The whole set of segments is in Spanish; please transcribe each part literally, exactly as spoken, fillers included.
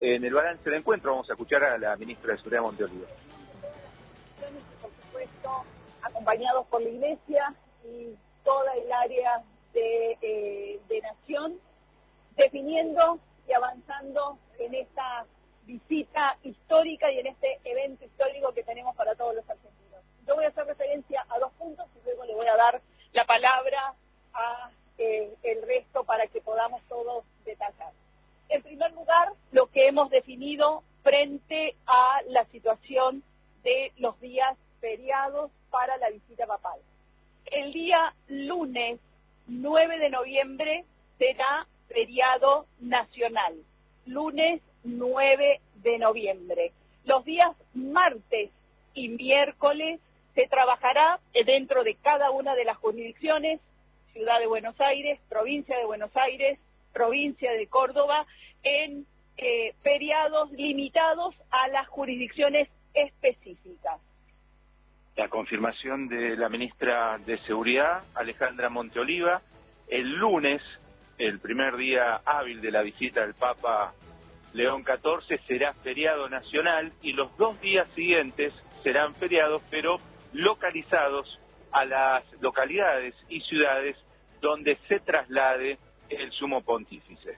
en el balance del encuentro vamos a escuchar a la ministra de Seguridad, Monte Oliva. Por supuesto, acompañados por la Iglesia y toda el área de, eh, de Nación, definiendo y avanzando en esta visita histórica y en este evento histórico que tenemos para todos los argentinos. Yo voy a hacer referencia a dos puntos y luego le voy a dar la palabra a eh, el resto para que podamos todos detallar. En primer lugar, lo que hemos definido frente a la situación de los días feriados para la visita papal. El día lunes nueve de noviembre será feriado nacional. Lunes nueve de noviembre. Los días martes y miércoles se trabajará dentro de cada una de las jurisdicciones, Ciudad de Buenos Aires, Provincia de Buenos Aires, Provincia de Córdoba, en eh, feriados limitados a las jurisdicciones específicas. La confirmación de la ministra de Seguridad, Alejandra Monteoliva, el lunes, el primer día hábil de la visita del Papa León catorce, será feriado nacional y los dos días siguientes serán feriados, pero localizados a las localidades y ciudades donde se traslade el sumo pontífice.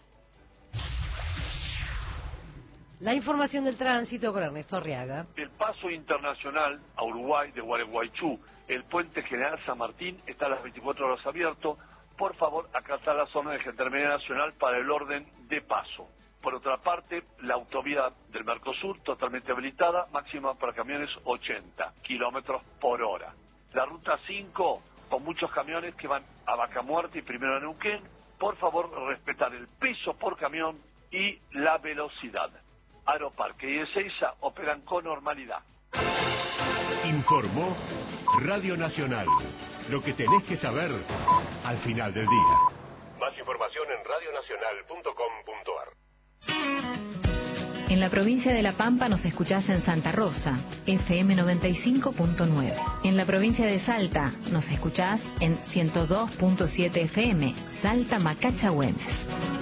La información del tránsito con Ernesto Arriaga. El paso internacional a Uruguay de Gualeguaychú, el puente General San Martín, está a las veinticuatro horas abierto. Por favor, acatar la zona de Gendarmería Nacional para el orden de paso. Por otra parte, la autovía del Mercosur totalmente habilitada, máxima para camiones ochenta kilómetros por hora. La ruta cinco, con muchos camiones que van a Vaca Muerta y primero a Neuquén. Por favor, respetar el peso por camión y la velocidad. Aeroparque y Ezeiza operan con normalidad. Informó Radio Nacional. Lo que tenés que saber al final del día. Más información en radio nacional punto com punto a r. En la provincia de La Pampa nos escuchás en Santa Rosa, F M noventa y cinco punto nueve. En la provincia de Salta nos escuchás en ciento dos punto siete F M, Salta Macacha Güemes.